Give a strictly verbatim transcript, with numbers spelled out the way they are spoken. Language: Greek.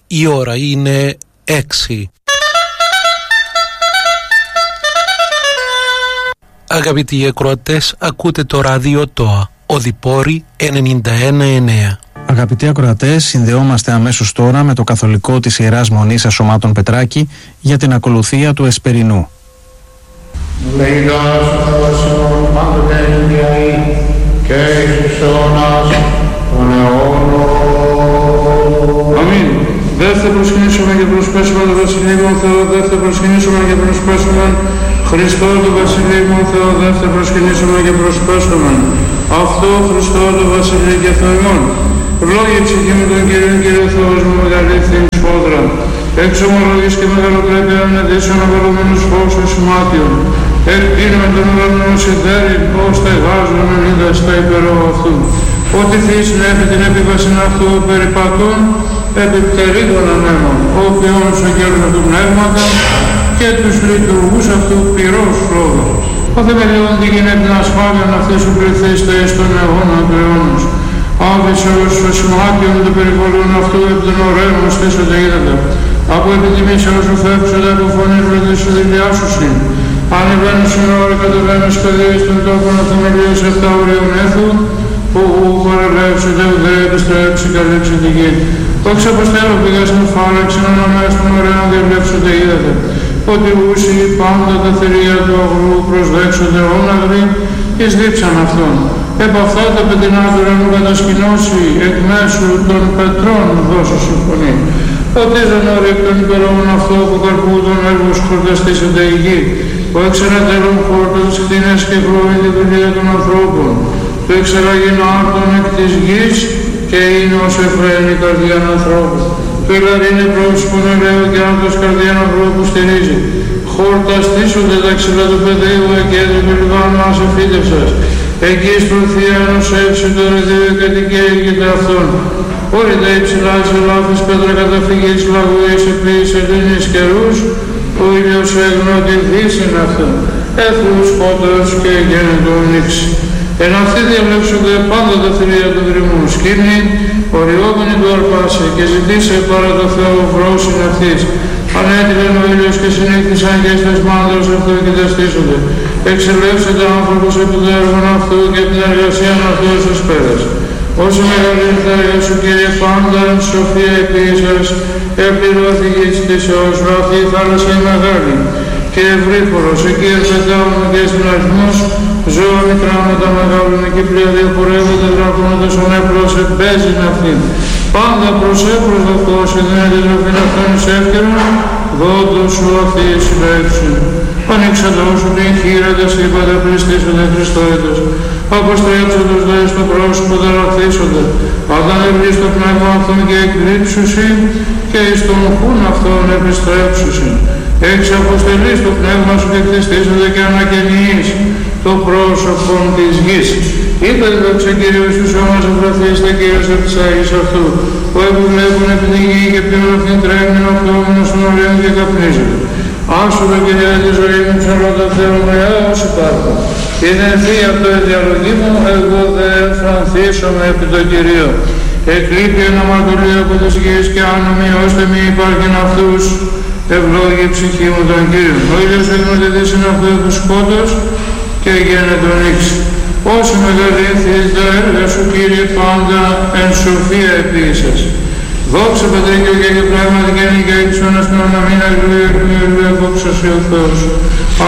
Η ώρα είναι έξι. Αγαπητοί ακροατές, ακούτε το ράδιο ΤΟΑ, Οδυπόρη ενενήντα ένα εννέα. Αγαπητοί ακροατές, συνδεόμαστε αμέσως τώρα με το Καθολικό της Ιεράς Μονής Ασωμάτων Πετράκη για την ακολουθία του Εσπερινού. Λέγοντας ο Θεός ημών πάντοτε ενδιαεί και εις τους αιώνας των αιώνων. Αμήν. Δε θα προσκυνήσουμε και προσπέσουμε τον Βασιλείο Θεό, δε θα προσκυνήσουμε και προσπέσουμε Χριστό τον Βασιλείο Θεό, δε θα προσκυνήσουμε και προσπέσουμε αυτό Χριστό τον Βασιλείο και Θεό. Λόγια ψυχή μου τον Κύριο, Κύριε Θεός μου, μεγαλύτερη σφόδρα. Εξομολογής και μεγαλοπρέπεια ανεδίσεων απολωμένους φως εσημάτιων. Εκπίνουμε τον ουρανό σιδέρι, πως τα εγάζουν ενίδα στα υπερό αυτού. Ότι θείς νέφει την επίβαση αυτού περιπατούν, επιπτερίδων ανέμων, ο οποίος αγγέλνε του πνεύματα και τους λειτουργούς αυτού πυρός λόγω. Ο θεμελιών τη γίνεται την ασφάλεια αυτή σου πληθείστε εις τον αιώνα του αιώνος. Άβυσσος ο σημάτιον του περιβολούν αυτού επί των ωραίων στήσονται είδατε. Από επιτιμήσεως σου φεύξονται από φωνής βρετής σου δηλιάσουσιν. Ανεβαίνουν σύνορα κατεβαίνουν παιδίες των τόπων αθεμελίως εφτά ορίων έθου, που παρελεύσονται ουδέ επιστρέψει καλύψει τη γη. Όξ αποστέλω πήγα στην φάραξην αναμέσως των ωραίων διαβλέψονται είδατε. Ότι ούσοι πάντα τα θηρία του αγρού προσδέξονται όναγροι εις δίψαν αυτών. Επ' αυτά τα πετεινά του ουρανού κατασκηνώσει εκ μέσου των πετρών δώσω συμφωνεί. Ότι δεν όρει εκ των υπερών αυτό που καρπού των έργους χορταστήσεται η γη, που εξεραντέλουν χόρτων τις κτίνες και χλώει τη δουλεία των ανθρώπων, που εξεραγήν άρτων εκ της γης και είναι ως εφραίνει καρδιάν ανθρώπου. Το ηλαρίνε πρόσωπον ελαίο και άρτος καρδιάν ανθρώπου στηρίζει. Χορταστήσονται τα ξυλά του πεδίου εκέντρου του Λιβάνου ας εφύτευσας. Εκεί σπρωθεία ενός έψη το ρεδίο και την καίγεται αυτόν. Όλοι τα υψηλά σε λάθος πέτρα καταφυγής λαγούης επί σελήνης καιρούς, ο ήλιος έγνω τη δύσιν αυτόν. Έθρους φώτος και γένετο νύξη. Εν αυτοί διαβλέψονται πάντα τα θηρία του δρυμού. Σκήνη, οριόμενη του αρπάσε και ζητήσε παρά το Θεό βρόσιν αυτής. Ανέτειλεν ο ήλιος και συνήθισαν και στις μάντρες αυτού και ταστήσονται. Εξελεύσεται άνθρωπος επί το έργον αυτού και την εργασία αυτού ως πέρας. Όσο μεγαλύτερη θα σου Κύριε πάντα εν σοφία επίησας, επληρώθη γης της ως βραφή θάλασσα η μεγάλη. Και ευρύφορος εκεί ερπετάουν και στην αριθμός, ζώα μικρά με τα μεγάλων εκεί πλοία διαπορεύονται δρακώνοντας ο νέπλος εμπέζιν αυτήν. Πάντα προσέφρος αυτός εδίνεται τροφήν αυτόν εις εύκαιρον, δόντος σου αυτοί συλλέξουν. Ανοίξαντος σου την χείρα τα σύμπαντα πληστήσονται Χριστόητος. Αποστρέψοντος δε στο πρόσωπο δραθήσονται. Αντανευλείς το πνεύμα αυτόν και εκδίψουσι και εις τον χούν αυτόν επιστρέψουσι. Εξ αποστελείς το πνεύμα σου και κτιστήσονται και ανακαινείς το πρόσωπο της γης. Είπε δόξα Κύριος τους αιώνας ευρωθείστε Κύριος επ' της Αγής αυτού, που επιβλέπουν επί τη γη και ποιον αυτήν τρέμην οκτώμενος των ορίων και καπνίζονται. Άσου το Κύριε τη ζωή μου ψαλώτα Θεό μου έως υπάρχω. Είναι ευθύ αυτό η διαλογή μου, εγώ δε εμφανθήσομαι επί το Κυρίο. Εκλείπει ένα μαρτωλείο από της γης και άνομοι ώστε μη υπάρχουν αυτούς. Ευλόγη ψυχή μου τον Κύριο. Ο ήλιος έγνωται δύσιν αυτού του σκότος και γένετο νύξη. Όσο μεγαλύτερης τα έργα σου Κύριε πάντα εν σοφία επίησας. Δόξα Πατρί και Αγία και Πνεύματι και νύχια εις όνας πνεύμα μην αγγλία και αγγλία δόξα σε ο Θεός.